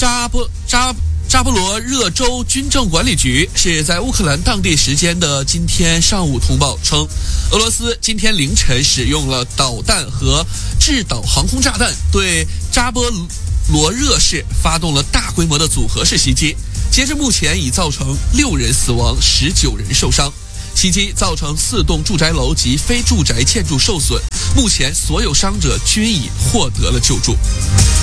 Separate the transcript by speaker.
Speaker 1: 扎波罗热州军政管理局是在乌克兰当地时间的今天上午通报称，俄罗斯今天凌晨使用了导弹和制导航空炸弹对扎波罗热市发动了大规模的组合式袭击，截至目前已造成6人死亡，19人受伤。袭击造成4栋住宅楼及非住宅建筑受损，目前所有伤者均已获得了救助。